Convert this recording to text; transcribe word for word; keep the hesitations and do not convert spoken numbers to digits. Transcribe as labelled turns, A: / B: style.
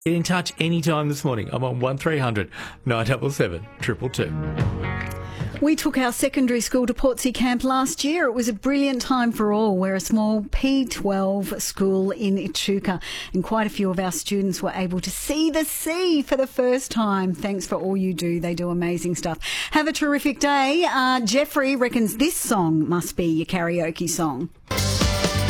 A: Get in touch anytime this morning. I'm on one three hundred nine seven seven two two two.
B: We took our secondary school to Portsea Camp last year. It was a brilliant time for all. We're a small P twelve school in Echuca, and quite a few of our students were able to see the sea for the first time. Thanks for all you do. They do amazing stuff. Have a terrific day. Uh, Jeffrey reckons this song must be your karaoke song.